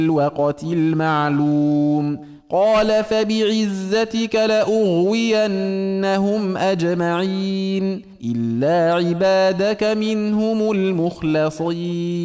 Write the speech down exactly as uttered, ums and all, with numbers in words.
الوقت المعلوم قال فبعزتك لأغوينهم أجمعين إلا عبادك منهم المخلصين